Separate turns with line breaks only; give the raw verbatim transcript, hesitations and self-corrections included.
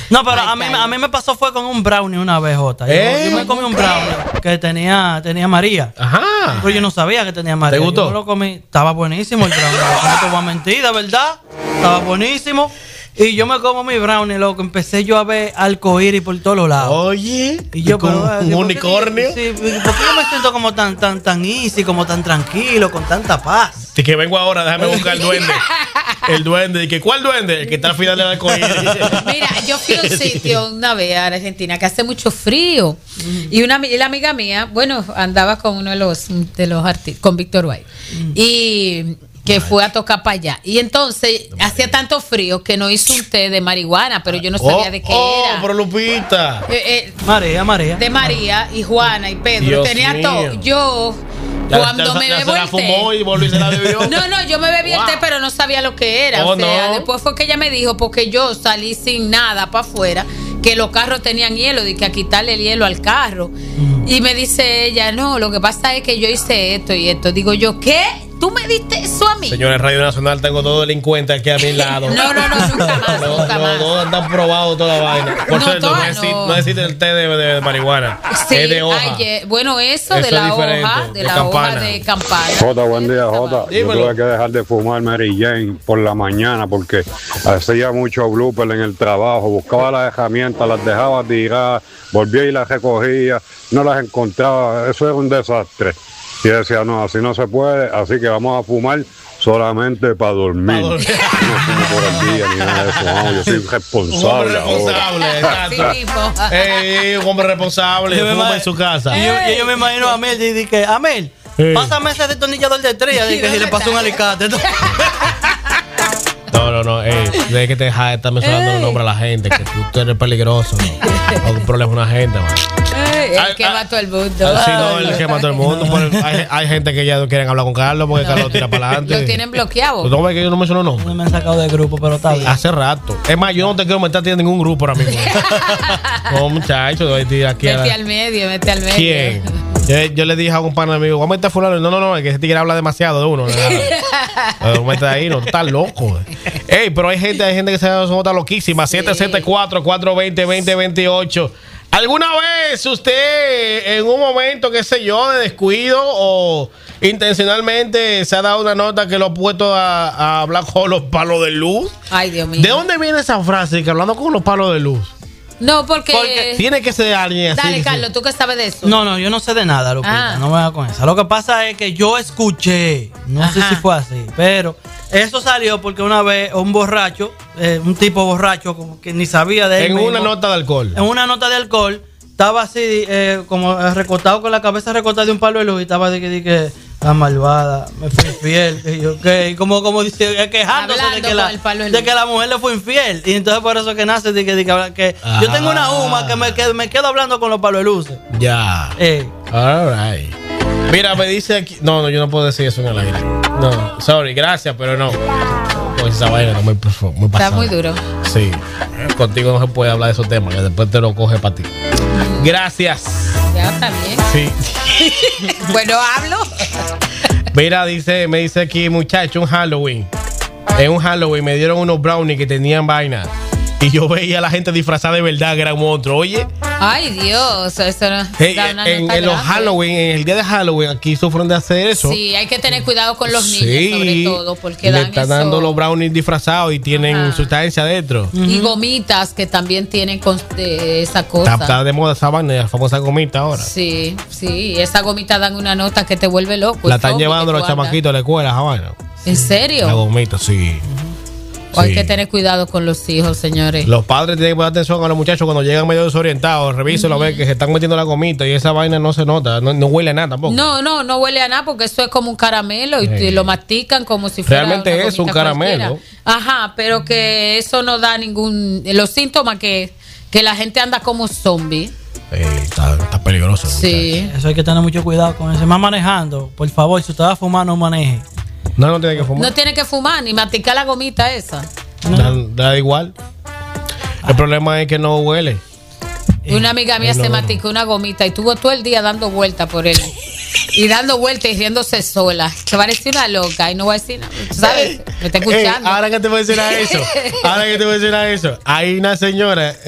No, pero a mí, a mí me pasó fue con un brownie una vez, Jota. Yo,
¿Eh?
yo me comí un brownie que tenía, tenía María.
Ajá.
Pero yo no sabía que tenía María.
¿Te gustó?
Yo lo comí. Estaba buenísimo el brownie. No te voy a mentir, de verdad. Estaba buenísimo. Y yo me como mi brownie, loco. Empecé yo a ver arcoíris por todos los lados.
Oye.
Y yo,
como
pero,
un
¿por qué-
unicornio.
Sí, ¿por qué yo me siento como tan, tan, tan easy, como tan tranquilo, con tanta paz?
Así que vengo ahora, déjame buscar el duende. El duende. ¿Y que cuál duende? El que está al final de la arcoíris.
Mira, yo fui a un sitio una vez a Argentina que hace mucho frío. Y una y la amiga mía, bueno, andaba con uno de los, de los artistas, con Víctor White. Y que fue a tocar para allá. Y entonces hacía tanto frío que no hizo un té de marihuana, pero yo no sabía
Oh,
de qué
oh,
era.
pero Lupita.
Eh, eh,
María, María.
de María y Juana y Pedro.
Dios
Tenía
mío.
todo. Yo,
Ya-
cuando
ya-
me
ya
bebo
se la
el
fumó
té.
y volvió y se la bebió.
No, no, yo me bebí
Wow.
el té, pero no sabía lo que era.
Oh,
o sea,
no.
después fue que ella me dijo, porque yo salí sin nada para afuera, que los carros tenían hielo, de que a quitarle el hielo al carro.
Mm.
Y me dice ella, no, lo que pasa es que yo hice esto y esto. Digo yo, ¿qué? ¿Tú me diste eso a mí?
Señores, Radio Nacional, tengo todo delincuente aquí a mi lado.
No, no, no, nunca más,
No,
nunca
no,
más.
no, andan probado toda la vaina. Por
No,
cierto, no,
toda
existe,
no.
no existe el té de, de- de marihuana.
Sí,
es de hoja.
ay, eh, bueno, eso,
Eso
de
es
la
diferente,
hoja, de,
de
la
campana.
hoja de campana.
Jota, buen día, Jota. Yo
Dímelo.
tuve que dejar de fumar Mary Jane por la mañana porque hacía mucho blooper en el trabajo. Buscaba las herramientas, las dejaba tiradas, volvía y las recogía, no las encontraba. Eso era un desastre. Y decía, no, así no se puede, así que vamos a fumar solamente para dormir.
Pa' dormir.
Yo no fumo por el día ni nada de eso. No, yo soy
Un hombre
responsable ahora.
responsable, exacto.
Así mismo.
Ey, un hombre responsable,
Yo me
fuma
ima-
en su casa.
Y yo, y yo me imagino a Amel y dije, Amel,
Sí.
pásame ese destornillador de estrella. Dije, si le pasó un alicate.
No, no, no, ey, de que te dejas de estar mencionando los nombres a la gente, que tú eres peligroso. No, un problema una gente, man.
Ay,
Ay,
el que
ay.
mató al mundo.
Sí, no, el que mató el mundo. Pero hay, hay gente que ya no quieren hablar con Carlos porque Carlos tira para adelante.
Lo tienen bloqueado.
¿Tú no ves que yo no menciono nombres?
No me han sacado del grupo, pero está bien.
Hace rato. Es más, yo no te quiero meter a ti en ningún grupo ahora mismo. No, muchachos, aquí a
Vete
la-
al medio, vete al medio.
¿Quién? Yo, yo le dije a un pana amigo, vamos a meter a fulano. No, no, no, es que ese tigre habla demasiado de uno. Vamos a meter ahí, no, tú estás loco. Ey, pero hay gente, hay gente que se nota loquísima. siete siete cuatro, cuatro dos cero, dos cero dos ocho. ¿Alguna vez usted, en un momento, qué sé yo, de descuido o intencionalmente se ha dado una nota que lo ha puesto a, a hablar con los palos de luz?
Ay, Dios mío.
¿De dónde viene esa frase que hablando con los palos de luz?
No, porque.
Porque
Tiene que ser alguien así.
Dale,
que
Carlos, ¿tú qué sabes de eso?
No, no, yo no sé de nada, Lupita.
Ah.
No me voy a con eso. Lo que pasa es que yo escuché, no sé
Ajá.
si fue así, pero eso salió porque una vez un borracho, eh, un tipo borracho, como que ni sabía de él
En
mismo,
una nota de alcohol.
en una nota de alcohol, estaba así, eh, como recostado con la cabeza recortada de un palo de luz y estaba de que, de que la malvada, me fue infiel. Y yo, ¿qué? Y como, como dice, eh, quejándose de
Hablando
que, la,
con el palo de
de
luz.
que la mujer le fue infiel. Y entonces por eso que nace de que, de que, que yo tengo una huma que me, que me quedo hablando con los palos de luces.
Ya.
Eh.
All right. Mira, me dice aquí. No, no, yo no puedo decir eso en el aire. No, sorry, gracias, pero no. Pues esa vaina no muy, profu- muy
Está
pasada.
muy duro.
Sí. Contigo no se puede hablar de esos temas, que después te lo coge para ti. Gracias.
Ya está bien.
Sí.
Bueno, hablo.
Mira, dice, me dice aquí, muchacho, un Halloween. En un Halloween me dieron unos brownies que tenían vaina. Y yo veía a la gente disfrazada de verdad, que era un monstruo. Oye,
Ay, Dios. Eso no,
hey,
da una
en,
nota
en los
grande.
Halloween, en el día de Halloween, aquí sufren de hacer eso.
Sí, hay que tener cuidado con los niños,
Sí,
sobre todo, porque
le
dan
están
eso.
dando los brownies disfrazados y tienen
Ajá.
sustancia adentro.
Y gomitas que también tienen con, de esa
Está,
cosa.
está de moda esa vaina, la famosa gomita ahora.
Sí, sí, esa gomita dan una nota que te vuelve loco.
la
el
están
zombie
llevando
que
los
tú andas.
chamaquitos a la escuela, esa vaina.
¿En serio?
La gomita, sí.
O hay
Sí.
que tener cuidado con los hijos, señores.
Los padres tienen que poner atención a los muchachos cuando llegan medio desorientados. Revísenlo, a ver que se están metiendo la gomita y esa vaina no se nota, no, no huele a nada tampoco.
No, no, no huele a nada porque eso es como un caramelo y,
Sí.
y lo mastican como si fuera
Realmente
una
es un
gomita
caramelo.
cualquiera. Ajá, pero que eso no da ningún... Los síntomas que, que la gente anda como zombie.
Eh, está, está peligroso.
Sí.
Eso hay que tener mucho cuidado con eso. Más manejando, por favor, si usted va a fumar, no maneje.
muchacho. No, no tiene que fumar.
No tiene que fumar ni masticar la gomita esa.
Da, da igual. El problema es que no huele.
Una amiga mía
es lo
se
bueno.
masticó una gomita y tuvo todo el día dando vueltas por él. Y dando vueltas y riéndose sola. Que parecía una loca y no voy a decir nada. ¿Sabes? Me está
Ey,
escuchando.
ahora que te voy a decir a eso, ahora que te voy a decir a eso, hay una señora